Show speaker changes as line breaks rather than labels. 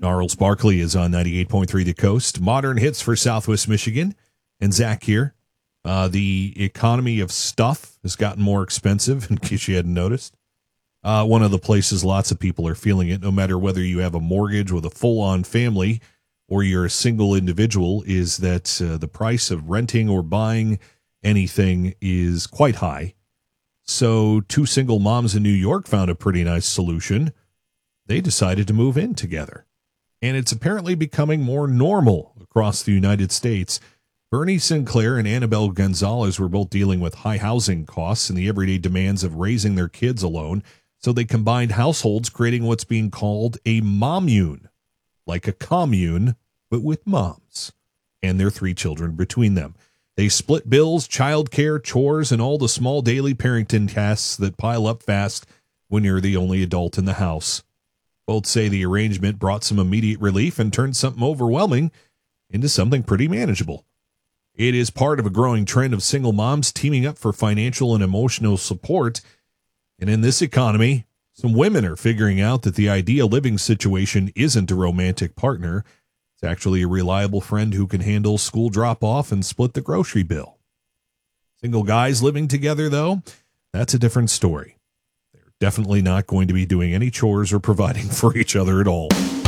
Gnarls Barkley is on 98.3 The Coast. Modern hits for Southwest Michigan. And Zach here. The economy of stuff has gotten more expensive, in case you hadn't noticed. One of the places lots of people are feeling it, no matter whether you have a mortgage with a full-on family or you're a single individual, is that the price of renting or buying anything is quite high. So 2 single moms in New York found a pretty nice solution. They decided to move in together. And it's apparently becoming more normal across the United States. Bernie Sinclair and Annabelle Gonzalez were both dealing with high housing costs and the everyday demands of raising their kids alone. So they combined households, creating what's being called a mommune, like a commune, but with moms and their 3 children between them. They split bills, childcare, chores, and all the small daily parenting tasks that pile up fast when you're the only adult in the house. Both say the arrangement brought some immediate relief and turned something overwhelming into something pretty manageable. It is part of a growing trend of single moms teaming up for financial and emotional support. And in this economy, some women are figuring out that the ideal living situation isn't a romantic partner. It's actually a reliable friend who can handle school drop-off and split the grocery bill. Single guys living together, though, that's a different story. They're definitely not going to be doing any chores or providing for each other at all.